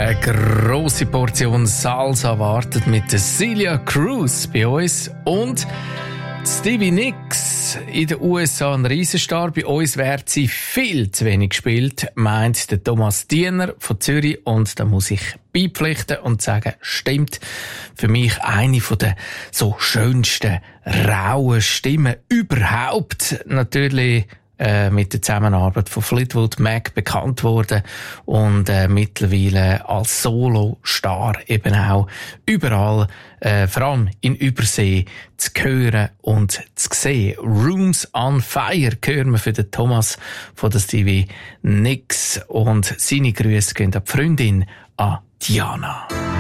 Eine grosse Portion Salsa wartet mit der Celia Cruz bei uns und Stevie Nicks in den USA ein Riesenstar. Bei uns wird sie viel zu wenig gespielt, meint der Thomas Diener von Zürich. Und da muss ich beipflichten und sagen, stimmt. Für mich eine von der so schönsten, rauen Stimmen überhaupt. Natürlich mit der Zusammenarbeit von Fleetwood Mac bekannt worden und mittlerweile als Solo-Star eben auch überall, vor allem in Übersee, zu hören und zu sehen. Rooms on Fire hören wir für den Thomas von der Stevie Nicks und seine Grüße gehen an die Freundin, an Diana.